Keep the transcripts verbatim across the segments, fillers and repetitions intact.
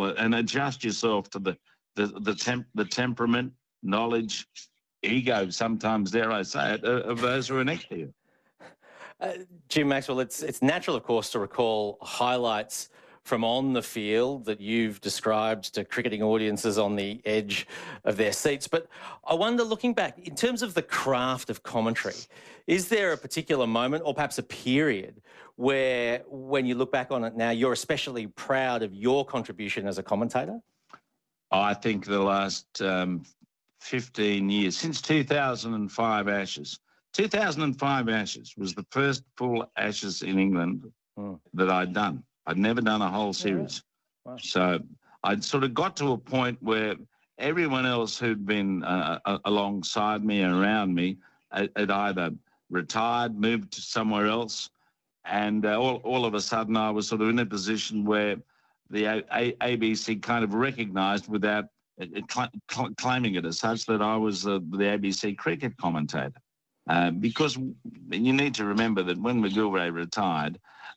well and adjust yourself to the the the, temp, the temperament, knowledge, ego, sometimes, dare I say it, of those who are next to you. Uh, Jim Maxwell, it's it's natural, of course, to recall highlights from on the field that you've described to cricketing audiences on the edge of their seats. But I wonder, looking back, in terms of the craft of commentary, is there a particular moment or perhaps a period where, when you look back on it now, you're especially proud of your contribution as a commentator? I think the last um, fifteen years, since two thousand five Ashes, two thousand five Ashes was the first full Ashes in England mm. that I'd done. I'd never done a whole series. Yeah. Wow. So I'd sort of got to a point where everyone else who'd been uh, alongside me and around me had, had either retired, moved to somewhere else, and uh, all, all of a sudden I was sort of in a position where the a a ABC kind of recognised, without cl cl claiming it as such, that I was uh, the A B C cricket commentator. Uh, because you need to remember that when McGilvray retired,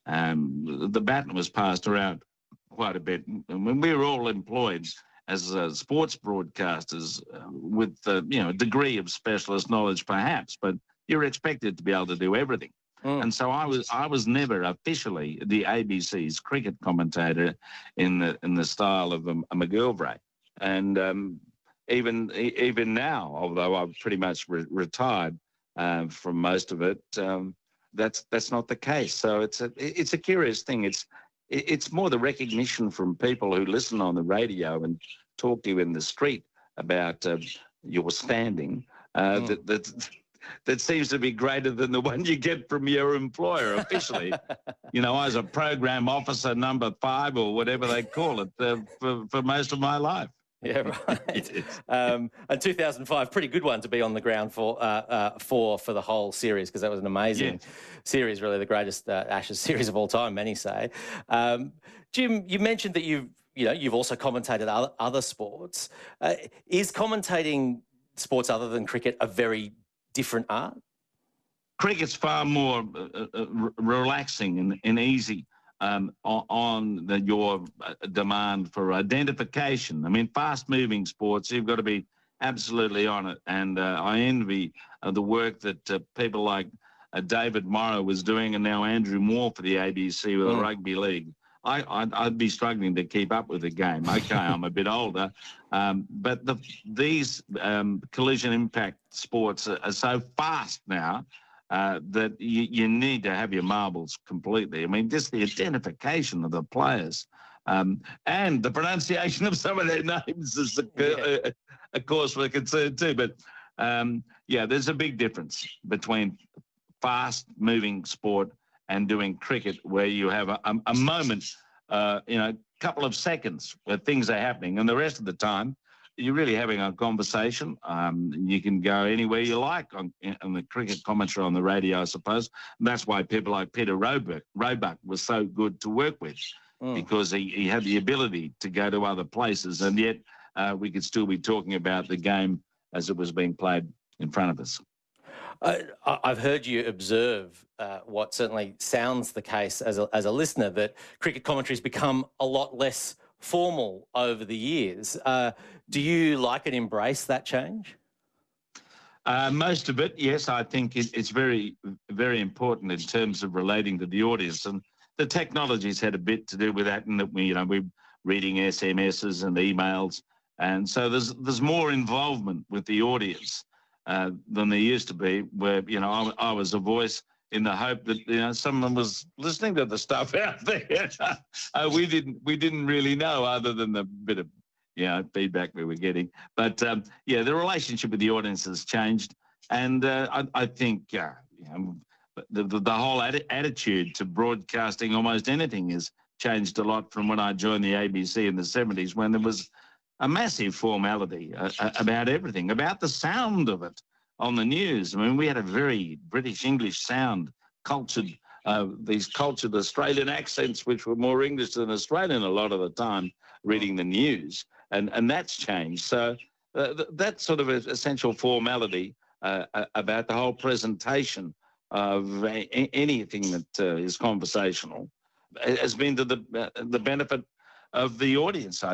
um, the baton was passed around quite a bit. And when we were all employed as uh, sports broadcasters uh, with uh, you know, a degree of specialist knowledge perhaps, but you're expected to be able to do everything. Mm. And so I was I was never officially the A B C's cricket commentator in the in the style of a, a McGilvray. And um, even even now, although I've pretty much re retired uh, from most of it, um, that's that's not the case. So it's a it's a curious thing. It's it's more the recognition from people who listen on the radio and talk to you in the street about uh, your standing uh, mm. that that. that seems to be greater than the one you get from your employer officially. You know, I was a program officer number five or whatever they call it uh, for, for most of my life. Yeah, right. um, and two thousand five, pretty good one to be on the ground for uh, uh, for for the whole series, because that was an amazing yes. series, really the greatest uh, Ashes series of all time, many say. Um, Jim, you mentioned that you've you know you've also commentated other, other sports. Uh, is commentating sports other than cricket a very different art? Cricket's far more uh, uh, relaxing and, and easy um, on, on the, your demand for identification. I mean, fast-moving sports, you've got to be absolutely on it. And uh, I envy uh, the work that uh, people like uh, David Morrow was doing, and now Andrew Moore for the A B C with mm. the Rugby League. I, I'd, I'd be struggling to keep up with the game. Okay, I'm a bit older, um, but the, these um, collision impact sports are, are so fast now uh, that you, you need to have your marbles completely. I mean, just the identification of the players um, and the pronunciation of some of their names is, a, yeah. a, a cause for concern too. But um, yeah, there's a big difference between fast-moving sport and doing cricket, where you have a, a, a moment, uh, you know, a couple of seconds where things are happening, and the rest of the time you're really having a conversation. Um, you can go anywhere you like on, on the cricket commentary on the radio, I suppose. And that's why people like Peter Roebuck, Roebuck was so good to work with, mm. because he, he had the ability to go to other places, and yet uh, we could still be talking about the game as it was being played in front of us. Uh, I've heard you observe uh, what certainly sounds the case as a, as a listener, that cricket commentary's become a lot less formal over the years. Uh, do you like and embrace that change? Uh, most of it, yes. I think it, it's very, very important in terms of relating to the audience, and the technology's had a bit to do with that. And that we, you know, we're reading S M Ses and emails, and so there's there's more involvement with the audience Uh, than there used to be, where, you know, I, I was a voice in the hope that, you know, someone was listening to the stuff out there. uh, we didn't we didn't really know, other than the bit of, you know, feedback we were getting. But um, yeah, the relationship with the audience has changed, and uh, I, I think uh, you know, the, the the whole atti attitude to broadcasting almost anything has changed a lot from when I joined the A B C in the seventies, when there was a massive formality uh, about everything, about the sound of it on the news. I mean, we had a very British English sound, cultured, uh, these cultured Australian accents, which were more English than Australian a lot of the time, reading the news, and, and that's changed. So uh, th that sort of essential formality uh, about the whole presentation of a anything that uh, is conversational has been to the, uh, the benefit of the audience, I